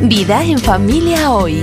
Vida en Familia Hoy.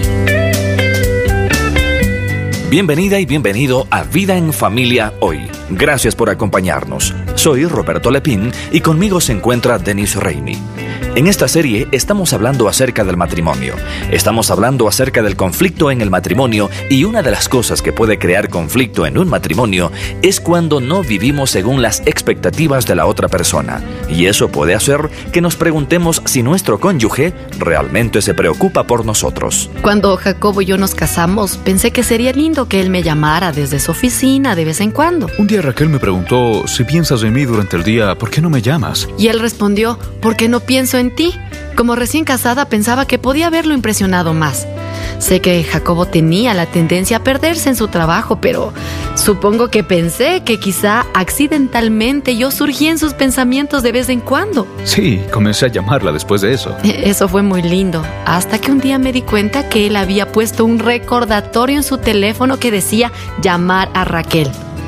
Bienvenida y bienvenido a Vida en Familia Hoy. Gracias por acompañarnos. Soy Roberto Lepín y conmigo se encuentra Denis Reimi. En esta serie estamos hablando acerca del matrimonio. Estamos hablando acerca del conflicto en el matrimonio y una de las cosas que puede crear conflicto en un matrimonio es cuando no vivimos según las expectativas de la otra persona. Y eso puede hacer que nos preguntemos si nuestro cónyuge realmente se preocupa por nosotros. Cuando Jacobo y yo nos casamos, pensé que sería lindo que él me llamara desde su oficina de vez en cuando. Un día Raquel me preguntó, si piensas en mí durante el día, ¿por qué no me llamas? Y él respondió, porque no pienso en ti. Como recién casada pensaba que podía haberlo impresionado más. Sé que Jacobo tenía la tendencia a perderse en su trabajo, pero supongo que pensé que quizá accidentalmente yo surgí en sus pensamientos de vez en cuando. Sí, comencé a llamarla después de eso. Eso fue muy lindo, hasta que un día me di cuenta que él había puesto un recordatorio en su teléfono que decía llamar a Raquel.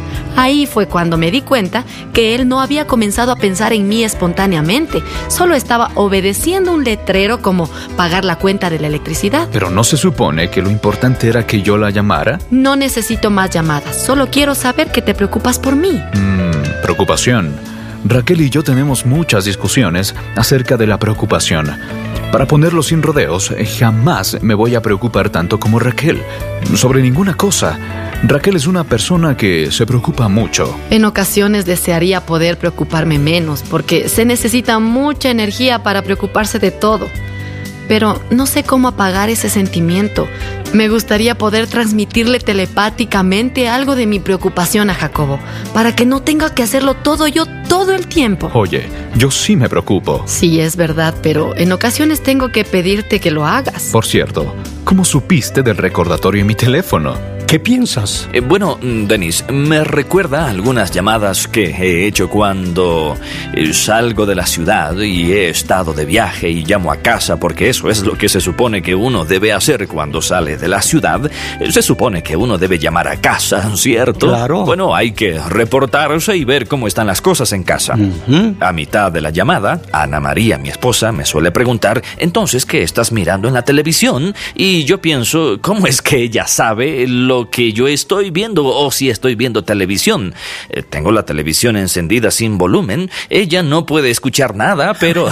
Ahí fue cuando me di cuenta que él no había comenzado a pensar en mí espontáneamente, solo estaba obedeciendo un letrero como pagar la cuenta de la electricidad. ¿Pero no se supone que lo importante era que yo la llamara? No necesito más llamadas, solo quiero saber que te preocupas por mí. Preocupación. Raquel y yo tenemos muchas discusiones acerca de la preocupación. Para ponerlo sin rodeos, jamás me voy a preocupar tanto como Raquel. Sobre ninguna cosa. Raquel es una persona que se preocupa mucho. En ocasiones desearía poder preocuparme menos, porque se necesita mucha energía para preocuparse de todo. Pero no sé cómo apagar ese sentimiento. Me gustaría poder transmitirle telepáticamente algo de mi preocupación a Jacobo, para que no tenga que hacerlo todo yo todo el tiempo. Oye, yo sí me preocupo. Sí, es verdad, pero en ocasiones tengo que pedirte que lo hagas. Por cierto, ¿cómo supiste del recordatorio en mi teléfono? ¿Qué piensas? Bueno, Denis, me recuerda algunas llamadas que he hecho cuando salgo de la ciudad y he estado de viaje y llamo a casa, porque eso es lo que se supone que uno debe hacer cuando sale de la ciudad. Se supone que uno debe llamar a casa, ¿cierto? Claro. Bueno, hay que reportarse y ver cómo están las cosas en casa. A mitad de la llamada, Ana María, mi esposa, me suele preguntar, entonces, ¿qué estás mirando en la televisión? Y yo pienso, ¿cómo es que ella sabe lo que yo estoy viendo o si estoy viendo televisión? Tengo la televisión encendida sin volumen. Ella no puede escuchar nada, pero...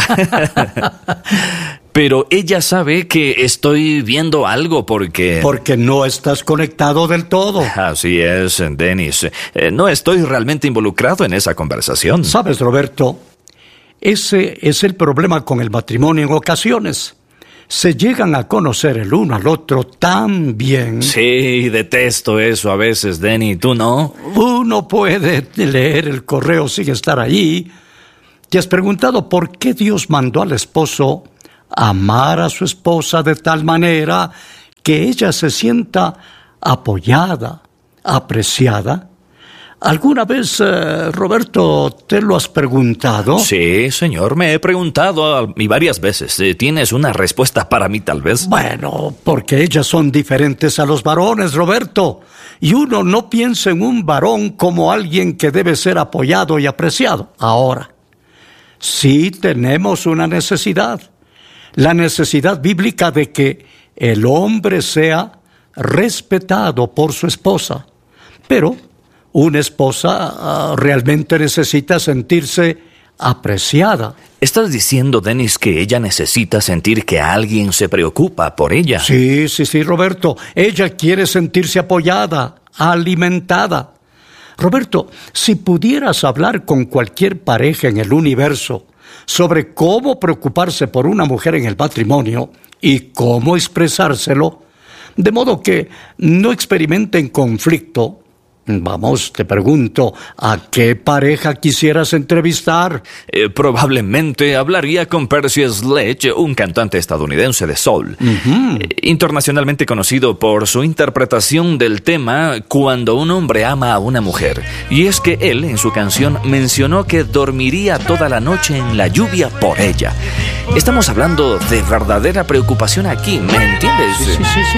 Pero ella sabe que estoy viendo algo porque... Porque no estás conectado del todo. Así es, Denis. No estoy realmente involucrado en esa conversación. ¿Sabes, Roberto? Ese es el problema con el matrimonio en ocasiones. Se llegan a conocer el uno al otro tan bien. Sí, detesto eso a veces, Denny. ¿Tú no? Uno puede leer el correo sin estar allí. ¿Te has preguntado por qué Dios mandó al esposo amar a su esposa de tal manera que ella se sienta apoyada, apreciada? ¿Alguna vez, Roberto, te lo has preguntado? Sí, señor, me he preguntado y varias veces. ¿Tienes una respuesta para mí, tal vez? Bueno, porque ellas son diferentes a los varones, Roberto. Y uno no piensa en un varón como alguien que debe ser apoyado y apreciado. Ahora, sí tenemos una necesidad. La necesidad bíblica de que el hombre sea respetado por su esposa. Pero una esposa realmente necesita sentirse apreciada. ¿Estás diciendo, Denis, que ella necesita sentir que alguien se preocupa por ella? Sí, Roberto. Ella quiere sentirse apoyada, alimentada. Roberto, si pudieras hablar con cualquier pareja en el universo sobre cómo preocuparse por una mujer en el matrimonio y cómo expresárselo, de modo que no experimenten conflicto, vamos, te pregunto, ¿a qué pareja quisieras entrevistar? Probablemente hablaría con Percy Sledge, un cantante estadounidense de soul, internacionalmente conocido por su interpretación del tema Cuando un hombre ama a una mujer. Y es que él, en su canción, mencionó que dormiría toda la noche en la lluvia por ella. Estamos hablando de verdadera preocupación aquí, ¿me entiendes? Sí.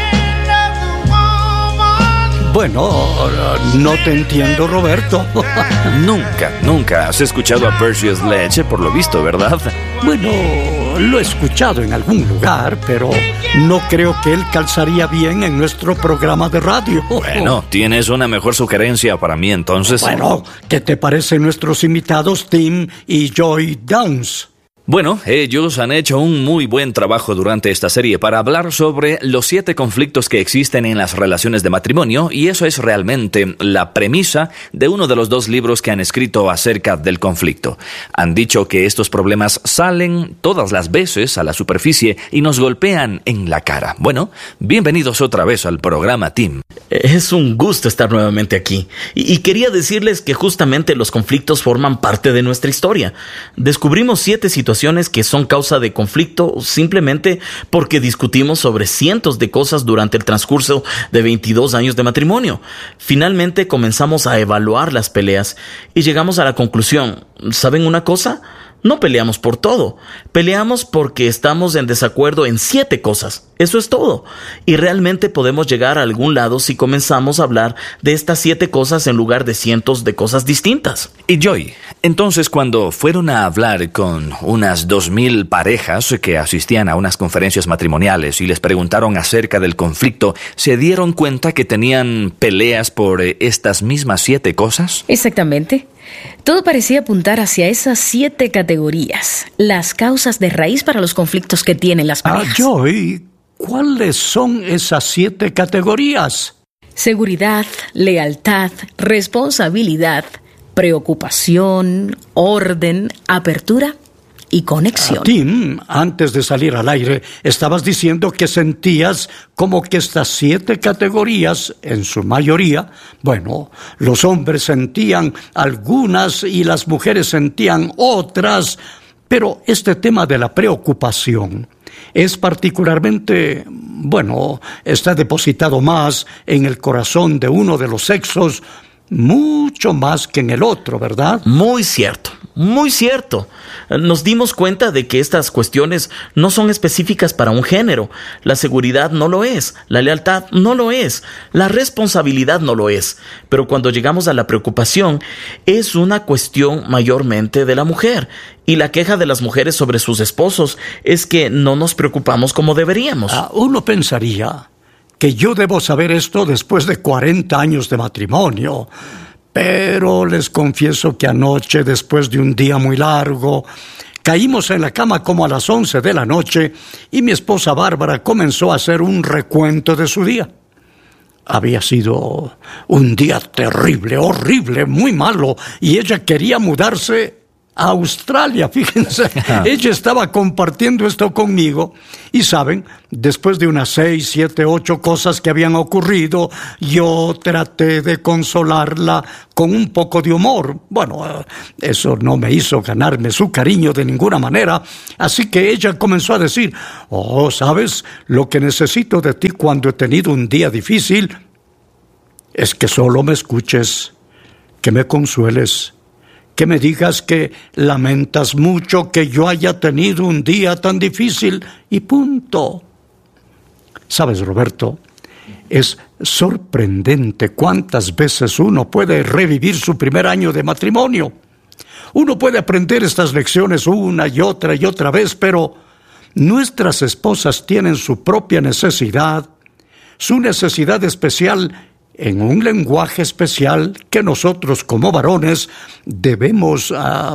Bueno, no te entiendo, Roberto. Nunca has escuchado a Percy Sledge, por lo visto, ¿verdad? Bueno, lo he escuchado en algún lugar, pero no creo que él calzaría bien en nuestro programa de radio. Bueno, ¿tienes una mejor sugerencia para mí entonces? Bueno, ¿qué te parecen nuestros invitados Tim y Joy Downs? Bueno, ellos han hecho un muy buen trabajo durante esta serie para hablar sobre los 7 conflictos que existen en las relaciones de matrimonio, y eso es realmente la premisa de uno de los 2 libros que han escrito acerca del conflicto. Han dicho que estos problemas salen todas las veces a la superficie y nos golpean en la cara. Bueno, bienvenidos otra vez al programa, Tim. Es un gusto estar nuevamente aquí. Y quería decirles que justamente los conflictos forman parte de nuestra historia. Descubrimos 7 situaciones que son causa de conflicto simplemente porque discutimos sobre cientos de cosas durante el transcurso de 22 años de matrimonio. Finalmente comenzamos a evaluar las peleas y llegamos a la conclusión: ¿saben una cosa? No peleamos por todo. Peleamos porque estamos en desacuerdo en 7 cosas. Eso es todo. Y realmente podemos llegar a algún lado si comenzamos a hablar de estas 7 cosas en lugar de cientos de cosas distintas. Y Joy, entonces cuando fueron a hablar con unas 2,000 parejas que asistían a unas conferencias matrimoniales y les preguntaron acerca del conflicto, ¿se dieron cuenta que tenían peleas por estas mismas 7 cosas? Exactamente. Todo parecía apuntar hacia esas 7 categorías, las causas de raíz para los conflictos que tienen las parejas. Joy, ¿cuáles son esas 7 categorías? Seguridad, lealtad, responsabilidad, preocupación, orden, apertura y conexión. Tim, antes de salir al aire, estabas diciendo que sentías como que estas 7 categorías, en su mayoría, bueno, los hombres sentían algunas y las mujeres sentían otras, pero este tema de la preocupación es particularmente, bueno, está depositado más en el corazón de uno de los sexos, mucho más que en el otro, ¿verdad? Muy cierto, muy cierto. Nos dimos cuenta de que estas cuestiones no son específicas para un género. La seguridad no lo es, la lealtad no lo es, la responsabilidad no lo es. Pero cuando llegamos a la preocupación, es una cuestión mayormente de la mujer. Y la queja de las mujeres sobre sus esposos es que no nos preocupamos como deberíamos. Uno pensaría que yo debo saber esto después de 40 años de matrimonio. Pero les confieso que anoche, después de un día muy largo, caímos en la cama como a las 11 de la noche y mi esposa Bárbara comenzó a hacer un recuento de su día. Había sido un día terrible, horrible, muy malo, y ella quería mudarse a Australia, fíjense. Ella estaba compartiendo esto conmigo y saben, después de unas 6, 7, 8 cosas que habían ocurrido, yo traté de consolarla con un poco de humor. Bueno, eso no me hizo ganarme su cariño de ninguna manera, así que ella comenzó a decir: oh, ¿sabes? Lo que necesito de ti cuando he tenido un día difícil es que solo me escuches, que me consueles, que me digas que lamentas mucho que yo haya tenido un día tan difícil y punto. ¿Sabes, Roberto? Es sorprendente cuántas veces uno puede revivir su primer año de matrimonio. Uno puede aprender estas lecciones una y otra vez, pero nuestras esposas tienen su propia necesidad, su necesidad especial, en un lenguaje especial que nosotros como varones debemos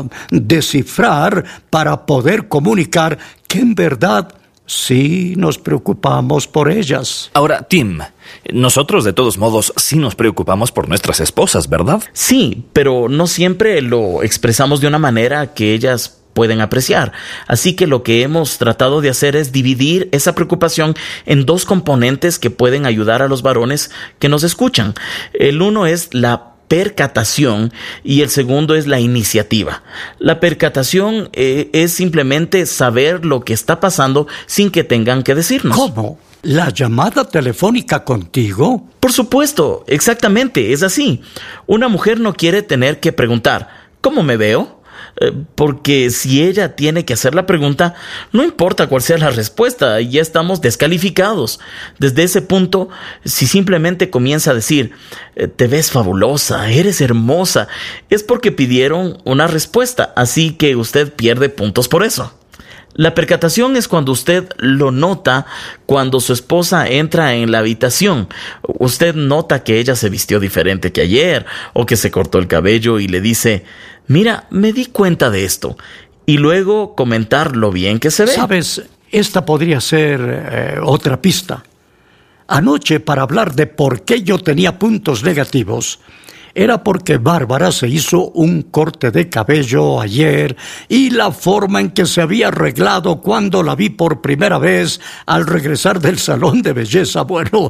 descifrar para poder comunicar que en verdad sí nos preocupamos por ellas. Ahora, Tim, nosotros de todos modos sí nos preocupamos por nuestras esposas, ¿verdad? Sí, pero no siempre lo expresamos de una manera que ellas pueden apreciar. Así que lo que hemos tratado de hacer es dividir esa preocupación en 2 componentes que pueden ayudar a los varones que nos escuchan. El uno es la percatación y el segundo es la iniciativa. La percatación es simplemente saber lo que está pasando sin que tengan que decirnos. ¿Cómo? ¿La llamada telefónica contigo? Por supuesto, exactamente, es así. Una mujer no quiere tener que preguntar: ¿cómo me veo? Porque si ella tiene que hacer la pregunta, no importa cuál sea la respuesta, ya estamos descalificados. Desde ese punto, si simplemente comienza a decir: te ves fabulosa, eres hermosa, es porque pidieron una respuesta, así que usted pierde puntos por eso. La percatación es cuando usted lo nota cuando su esposa entra en la habitación. Usted nota que ella se vistió diferente que ayer o que se cortó el cabello y le dice: mira, me di cuenta de esto. Y luego comentar lo bien que se ve. ¿Sabes? Esta podría ser otra pista. Anoche, para hablar de por qué yo tenía puntos negativos, era porque Bárbara se hizo un corte de cabello ayer y la forma en que se había arreglado cuando la vi por primera vez al regresar del salón de belleza, bueno,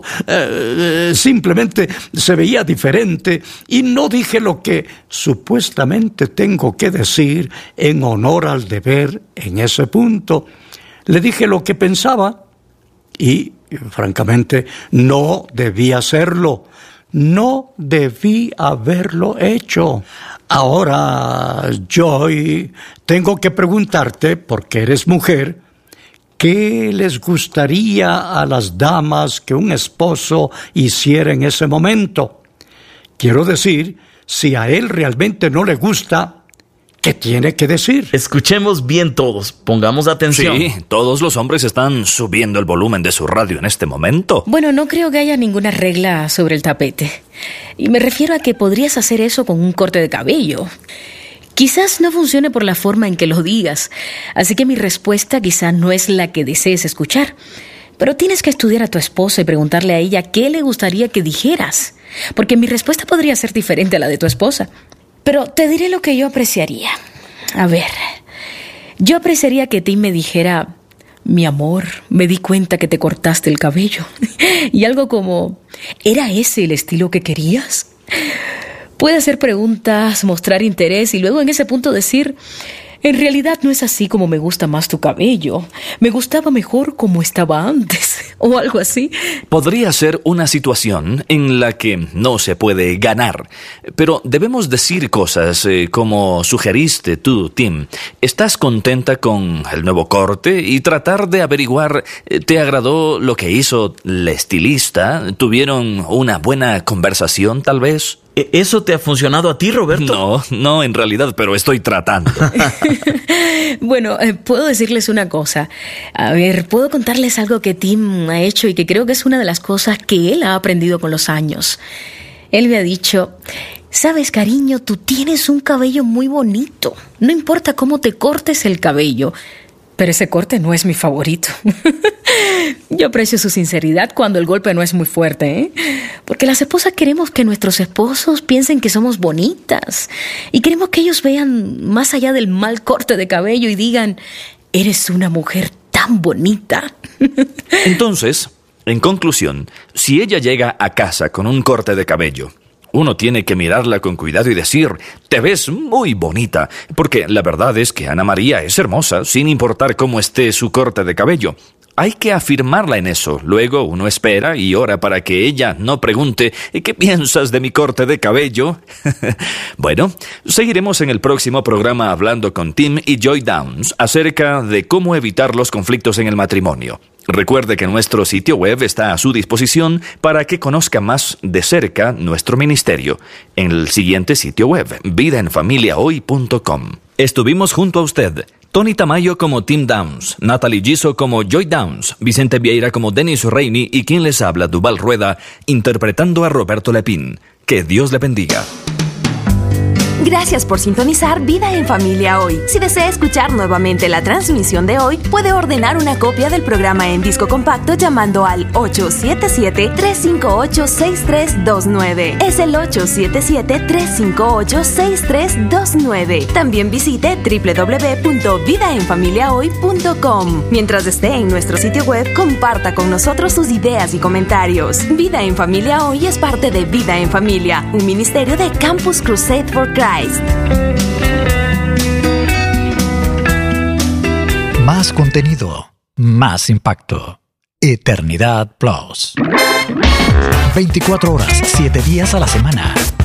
simplemente se veía diferente y no dije lo que supuestamente tengo que decir en honor al deber en ese punto. Le dije lo que pensaba y, francamente, no debía hacerlo. No debí haberlo hecho. Ahora, Joy, tengo que preguntarte, porque eres mujer, ¿qué les gustaría a las damas que un esposo hiciera en ese momento? Quiero decir, si a él realmente no le gusta, ¿qué tiene que decir? Escuchemos bien todos, pongamos atención. Sí, todos los hombres están subiendo el volumen de su radio en este momento. Bueno, no creo que haya ninguna regla sobre el tapete. Y me refiero a que podrías hacer eso con un corte de cabello. Quizás no funcione por la forma en que lo digas, así que mi respuesta quizá no es la que desees escuchar. Pero tienes que estudiar a tu esposa y preguntarle a ella qué le gustaría que dijeras, porque mi respuesta podría ser diferente a la de tu esposa. Pero te diré lo que yo apreciaría. A ver, yo apreciaría que Tim me dijera: mi amor, me di cuenta que te cortaste el cabello. Y algo como: ¿era ese el estilo que querías? Puede hacer preguntas, mostrar interés y luego en ese punto decir: en realidad no es así como me gusta más tu cabello. Me gustaba mejor como estaba antes. O algo así. Podría ser una situación en la que no se puede ganar. Pero debemos decir cosas como sugeriste tú, Tim. ¿Estás contenta con el nuevo corte? Y tratar de averiguar, ¿te agradó lo que hizo la estilista? ¿Tuvieron una buena conversación, tal vez? ¿Eso te ha funcionado a ti, Roberto? No, en realidad, pero estoy tratando. Bueno, puedo decirles una cosa. A ver, puedo contarles algo que Tim ha hecho y que creo que es una de las cosas que él ha aprendido con los años. Él me ha dicho: sabes, cariño, tú tienes un cabello muy bonito. No importa cómo te cortes el cabello. Pero ese corte no es mi favorito. Yo aprecio su sinceridad cuando el golpe no es muy fuerte, ¿eh? Porque las esposas queremos que nuestros esposos piensen que somos bonitas. Y queremos que ellos vean más allá del mal corte de cabello y digan: eres una mujer tan bonita. Entonces, en conclusión, si ella llega a casa con un corte de cabello, uno tiene que mirarla con cuidado y decir: te ves muy bonita, porque la verdad es que Ana María es hermosa, sin importar cómo esté su corte de cabello. Hay que afirmarla en eso. Luego uno espera y ora para que ella no pregunte: ¿qué piensas de mi corte de cabello? Bueno, seguiremos en el próximo programa hablando con Tim y Joy Downs acerca de cómo evitar los conflictos en el matrimonio. Recuerde que nuestro sitio web está a su disposición para que conozca más de cerca nuestro ministerio en el siguiente sitio web, vidaenfamiliahoy.com. Estuvimos junto a usted Tony Tamayo como Tim Downs, Natalie Giso como Joy Downs, Vicente Vieira como Denis Reini y quien les habla, Duval Rueda, interpretando a Roberto Lepín. Que Dios le bendiga. Gracias por sintonizar Vida en Familia Hoy. Si desea escuchar nuevamente la transmisión de hoy, puede ordenar una copia del programa en disco compacto llamando al 877-358-6329. Es el 877-358-6329. También visite www.vidaenfamiliahoy.com. Mientras esté en nuestro sitio web, comparta con nosotros sus ideas y comentarios. Vida en Familia Hoy es parte de Vida en Familia, un ministerio de Campus Crusade for Christ. Más contenido, más impacto. Eternidad Plus. 24 horas, 7 días a la semana.